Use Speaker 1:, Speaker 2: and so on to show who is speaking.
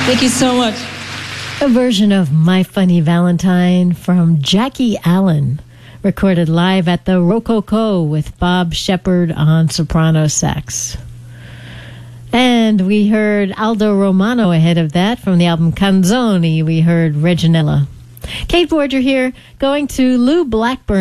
Speaker 1: Thank you so much.
Speaker 2: A version of My Funny Valentine from Jackie Allen, recorded live at the Rococo with Bob Shepard on soprano sax. And we heard Aldo Romano ahead of that from the album Canzoni. We heard Reginella. Kate Borger here, going to Lou Blackburn.